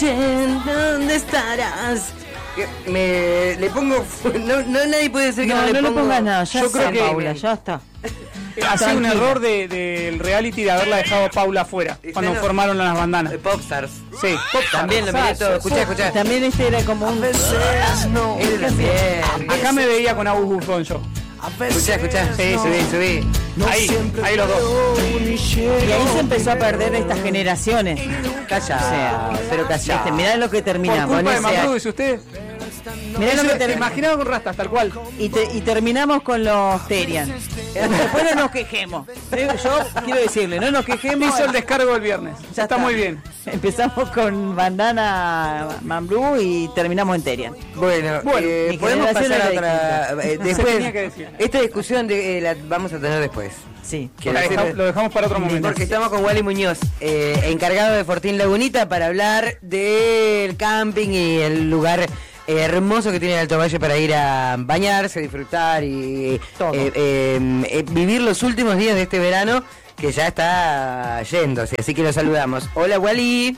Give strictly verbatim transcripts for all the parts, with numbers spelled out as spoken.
¿Dónde estarás? Me le pongo, no, no nadie puede decir que no, no, no le le pongo. pongas nada, ya Yo está, creo que- Paula, ya está. Ha sido un error del de, del reality de haberla dejado a Paula afuera cuando no. formaron las bandanas. Eh, Popstars. Sí, También lo miré todo. Escuchá, escuchá. También este era como un... no. Él también. Acá me veía con Agus Bufón yo. Escuchá, escuchá. Sí, subí, subí. Ahí, ahí los dos. Y ahí se empezó a perder estas generaciones. Calla, O sea, pero callá. Viste, mirá lo que Por terminamos. culpa de en ese- Mambrú, dice usted. Mirá lo que Se terminamos. imaginaba con rastas, tal cual. Y, te- y terminamos con los Terian. Después no nos quejemos. Yo quiero decirle, no nos quejemos. Hizo el descargo el viernes. Ya está, muy bien. Empezamos con Bandana Mambrú y terminamos en Terian. Bueno, Bueno, eh, mi podemos generación pasar a era otra. eh, Se después, tenía que decir. esta discusión de, eh, la vamos a tener después. Sí. Quiero La decir- deja- lo dejamos para otro momento. Porque estamos con Wally Muñoz, eh, encargado de Fortín Lagunita, para hablar del camping y el lugar eh, hermoso que tiene el Alto Valle para ir a bañarse, disfrutar y Todo. eh, eh, eh, vivir los últimos días de este verano que ya está yéndose. Así que los saludamos. Hola, Wally.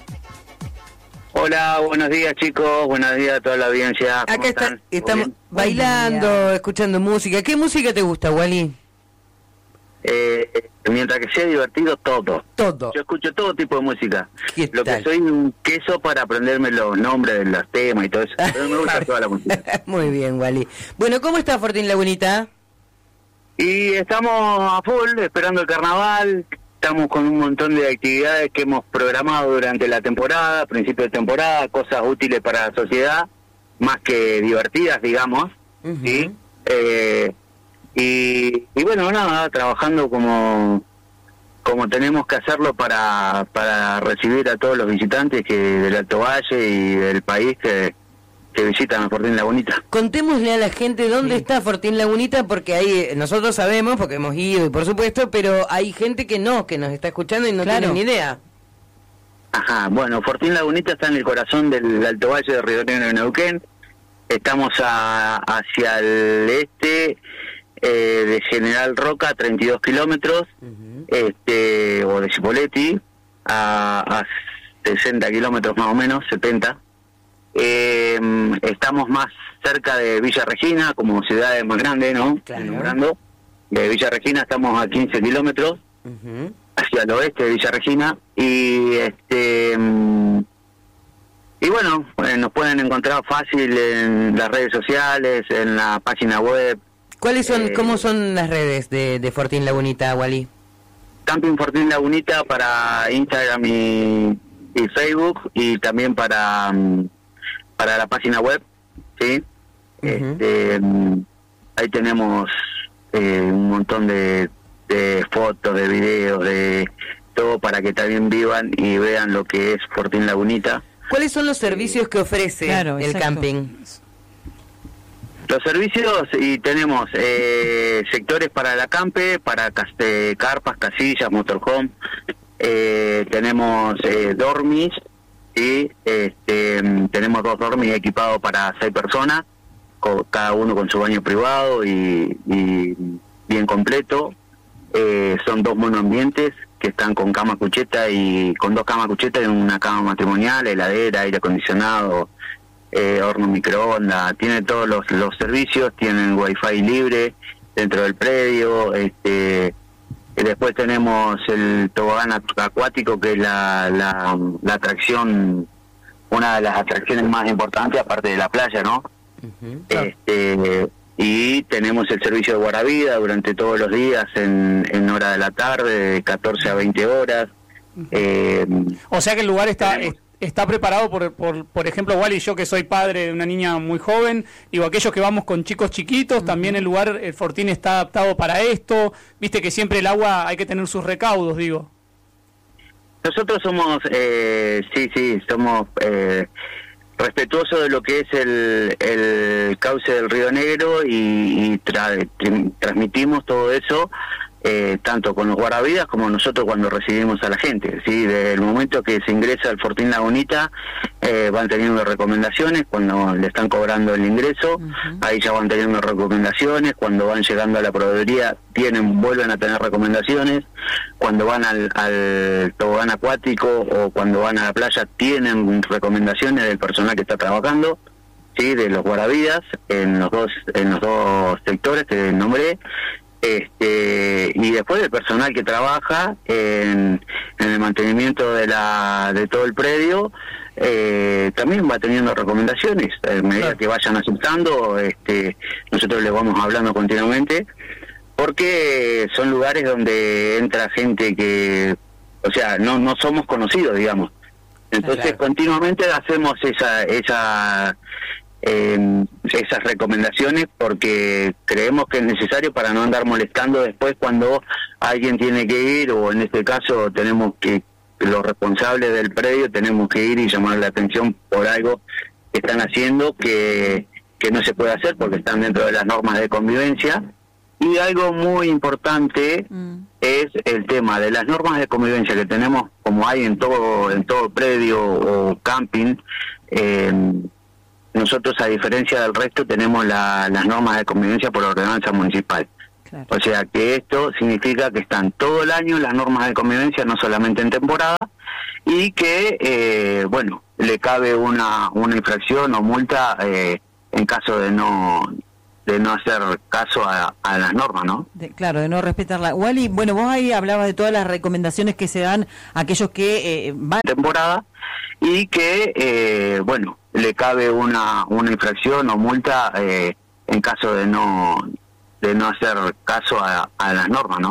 Hola, buenos días chicos, buenos días a toda la audiencia. ¿Cómo Acá está, están? ¿Todo estamos bien? bailando, escuchando música. ¿Qué música te gusta, Wally? Eh, mientras que sea divertido, todo. Todo. Yo escucho todo tipo de música. ¿Qué Lo tal? que soy un queso para aprenderme los nombres de los temas y todo eso. Pero me gusta toda la música. Muy bien, Wally. Bueno, ¿cómo está Fortín Lagunita? Y estamos a full, esperando el carnaval. Estamos con un montón de actividades que hemos programado durante la temporada, principio de temporada, cosas útiles para la sociedad, más que divertidas, digamos. Ujú. ¿Sí? Eh, y, y bueno, nada, trabajando como como tenemos que hacerlo para para recibir a todos los visitantes que del Alto Valle y del país que, que visitan a Fortín Lagunita. Contémosle a la gente dónde está Fortín Lagunita, porque ahí eh, nosotros sabemos, porque hemos ido, y por supuesto, pero hay gente que no, que nos está escuchando y no Claro. tiene ni idea. Ajá, bueno, Fortín Lagunita está en el corazón del Alto Valle de Río Negro y Neuquén. Estamos a, hacia el este eh, de General Roca, treinta y dos kilómetros, este o de Cipolletti, a, a sesenta kilómetros más o menos, setenta. Eh, estamos más cerca de Villa Regina, como ciudades más grandes, ¿no? Claro. Nombrando. De Villa Regina estamos a quince kilómetros, Ujú. hacia el oeste de Villa Regina, y este mm, y bueno, eh, nos pueden encontrar fácil en las redes sociales, en la página web, ¿Cuáles son, Eh, cómo son las redes de, de Fortín Lagunita, Wally? Camping Fortín Lagunita para Instagram y, y Facebook, y también para mm, para la página web, ¿sí? Ujú. Este, mm, ahí tenemos eh, un montón de, de fotos, de videos, de todo para que también vivan y vean lo que es Fortín Lagunita. ¿Cuáles son los servicios que ofrece Claro, el exacto. camping? Los servicios, y tenemos eh, sectores para el acampe, para cas- eh, carpas, casillas, motorhome, eh, tenemos eh, dormis, y este, mm, tenemos dos dormis equipados para seis personas, co- cada uno con su baño privado y, y bien completo. Eh, son dos monoambientes que están con cama cucheta y con dos camas cucheta y una cama matrimonial, heladera, aire acondicionado, eh, horno microondas, tiene todos los, los servicios, tienen wifi libre dentro del predio, este, y después tenemos el tobogán acu- acuático, que es la, la, la atracción, una de las atracciones más importantes aparte de la playa, ¿no? Ujú. Este, y tenemos el servicio de guardavida durante todos los días en, en hora de la tarde, de catorce a veinte horas. Eh, O sea que el lugar está Tenemos. es- está preparado por, por por ejemplo, Wally, yo que soy padre de una niña muy joven, digo, aquellos que vamos con chicos chiquitos, también el lugar, el Fortín está adaptado para esto, viste que siempre el agua hay que tener sus recaudos, digo. Nosotros somos, eh, sí, sí, somos eh, respetuosos de lo que es el, el cauce del Río Negro y, y tra- tr- transmitimos todo eso eh, tanto con los guardavidas como nosotros cuando recibimos a la gente. ¿Sí? Desde el momento que se ingresa al Fortín Lagunita, eh, van teniendo recomendaciones cuando le están cobrando el ingreso, uh-huh. ahí ya van teniendo recomendaciones, cuando van llegando a la proveeduría tienen vuelven a tener recomendaciones, cuando van al, al tobogán acuático o cuando van a la playa tienen recomendaciones del personal que está trabajando, sí, de los guardavidas en los dos en los dos sectores que nombré. Este, y después del personal que trabaja en, en el mantenimiento de la de todo el predio, eh, también va teniendo recomendaciones a medida que vayan aceptando. Este, nosotros les vamos hablando continuamente porque son lugares donde entra gente que, o sea, no no somos conocidos, digamos. Entonces claro. continuamente hacemos esa esa Eh, esas recomendaciones porque creemos que es necesario para no andar molestando después cuando alguien tiene que ir, o en este caso tenemos que, los responsables del predio tenemos que ir y llamar la atención por algo que están haciendo que, que no se puede hacer porque están dentro de las normas de convivencia. Y algo muy importante mm. es el tema de las normas de convivencia que tenemos, como hay en todo en todo predio o camping. eh, Nosotros, a diferencia del resto, tenemos la, las normas de convivencia por ordenanza municipal. Claro. O sea que esto significa que están todo el año las normas de convivencia, no solamente en temporada, y que, eh, bueno, le cabe una, una infracción o multa eh, en caso de no de no hacer caso a, a las normas, ¿no? De, claro, de no respetarla. Wally, bueno, vos ahí hablabas de todas las recomendaciones que se dan a aquellos que eh, van... temporada, y que, eh, bueno, le cabe una, una infracción o multa eh, en caso de no de no hacer caso a, a las normas, ¿no?